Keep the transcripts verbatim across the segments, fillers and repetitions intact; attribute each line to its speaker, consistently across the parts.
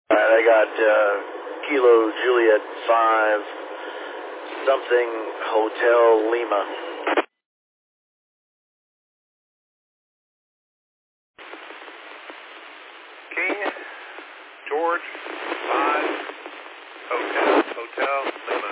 Speaker 1: All right, I got uh, Kilo Juliet five, something Hotel Lima.
Speaker 2: King George five, Hotel, Hotel Lima.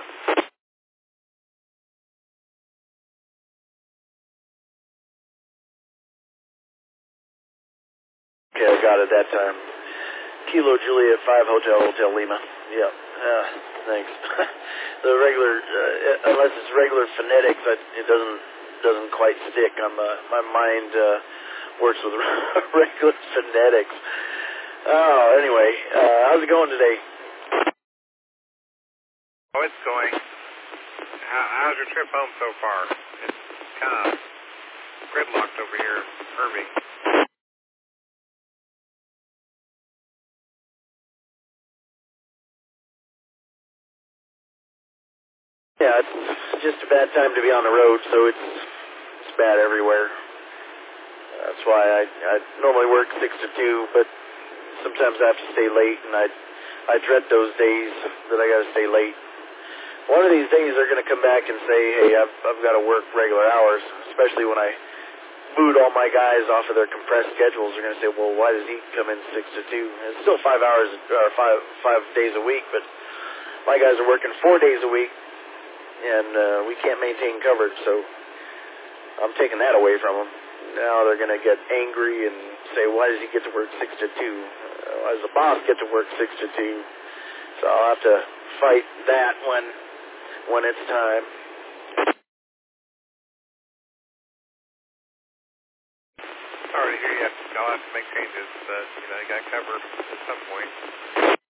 Speaker 1: Okay, I got it that time. Kilo Juliet five, Hotel, Hotel Lima. Yep. Uh, thanks. The regular, uh, unless it's regular phonetics, I, it doesn't doesn't quite stick. On my my mind uh, works with regular phonetics. Oh, anyway, uh, how's it going today?
Speaker 2: Oh, it's going. How, how's your trip home so far? It's kind of gridlocked over here, Irving.
Speaker 1: Yeah, it's just a bad time to be on the road, so it's it's bad everywhere. That's why I I normally work six to two, but sometimes I have to stay late, and I I dread those days that I got to stay late. One of these days they're going to come back and say, hey, I've I've got to work regular hours, especially when I boot all my guys off of their compressed schedules. They're going to say, well, why does he come in six to two? It's still five hours or five five days a week, but my guys are working four days a week. And uh, we can't maintain coverage, so I'm taking that away from them. Now they're going to get angry and say, why does he get to work six to two? Uh, why does the boss get to work six to two? So I'll have to fight that when when it's time.
Speaker 2: Sorry to hear you. I'll have to make changes, but you know, you got covered at some point.